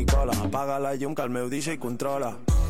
cola. Apaga la llum que el meu DJ controla.